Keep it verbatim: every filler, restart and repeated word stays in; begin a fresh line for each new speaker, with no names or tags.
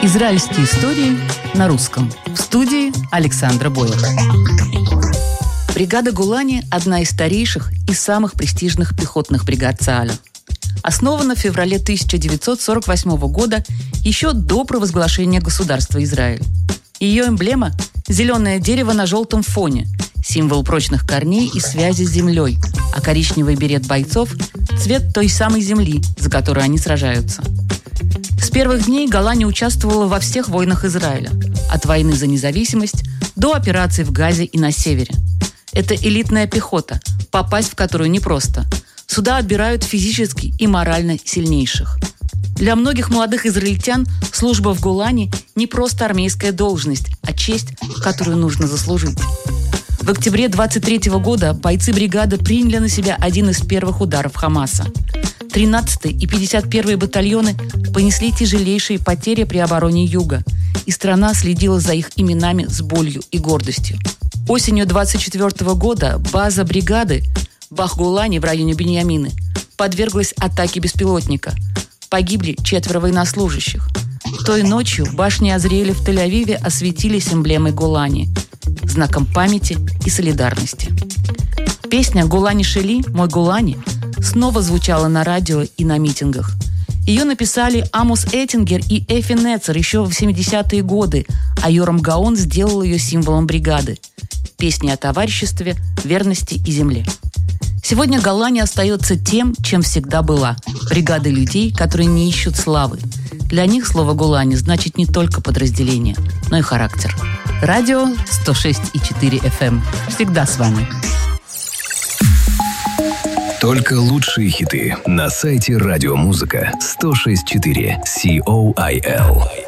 Израильские истории на русском. В студии Александра Бойлова. Бригада Голани – одна из старейших и самых престижных пехотных бригад ЦААля. Основана в феврале тысяча девятьсот сорок восьмого года, еще до провозглашения государства Израиль. Ее эмблема – зеленое дерево на желтом фоне, символ прочных корней и связи с землей, а коричневый берет бойцов – цвет той самой земли, за которую они сражаются. С первых дней Голани участвовала во всех войнах Израиля, от войны за независимость до операций в Газе и на севере. Это элитная пехота, попасть в которую непросто. Сюда отбирают физически и морально сильнейших. Для многих молодых израильтян служба в Голани не просто армейская должность, а честь, которую нужно заслужить. В октябре двадцать третьего года бойцы бригады приняли на себя один из первых ударов Хамаса. тринадцатый и пятьдесят первый батальоны понесли тяжелейшие потери при обороне Юга, и страна следила за их именами с болью и гордостью. Осенью двадцать четвёртого года база бригады Бах-Голани в районе Биньямины подверглась атаке беспилотника. Погибли четверо военнослужащих. Той ночью башни Азриэля в Тель-Авиве осветились эмблемой Голани, знаком памяти и солидарности. Песня «Голани Шели, мой Голани» снова звучала на радио и на митингах. Ее написали Амос Эттингер и Эфи Нецер еще в семидесятые годы, а Йорам Гаон сделал ее символом бригады. Песни о товариществе, верности и земле. Сегодня Голани остается тем, чем всегда была – бригадой людей, которые не ищут славы. Для них слово «Голани» значит не только подразделение, но и характер. Радио сто шесть и четыре эф эм. Всегда с вами.
Только лучшие хиты на сайте радиомузыка сто шесть и четыре си о ай эл.